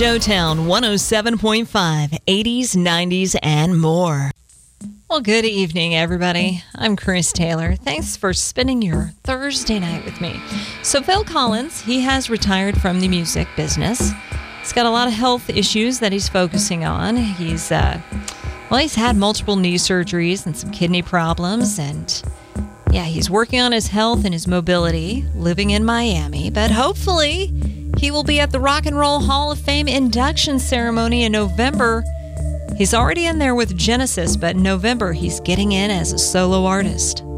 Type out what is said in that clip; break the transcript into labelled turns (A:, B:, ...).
A: Showtown 107.5, 80s, 90s, and more. Well, good evening, everybody. I'm Chris Taylor. Thanks for spending your Thursday night with me. So Phil Collins, he has retired from the music business. He's got a lot of health issues that he's focusing on. He's had multiple knee surgeries and some kidney problems, and he's working on his health and his mobility, living in Miami, but hopefully he will be at the Rock and Roll Hall of Fame induction ceremony in November. He's already in there with Genesis, but in November he's getting in as a solo artist.